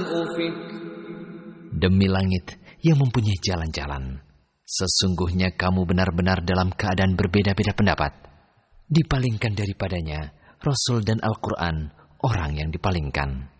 أفك. Demi langit yang mempunyai jalan-jalan, sesungguhnya kamu benar-benar dalam keadaan berbeda-beda pendapat. Dipalingkan daripadanya Rasul dan Al-Quran orang yang dipalingkan.